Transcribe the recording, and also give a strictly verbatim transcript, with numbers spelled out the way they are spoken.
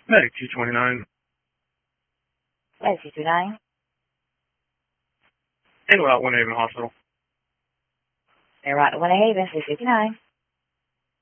Medic two twenty-nine. Medic two twenty-nine. En route one Haven Hospital. En route one Haven, six fifty-nine.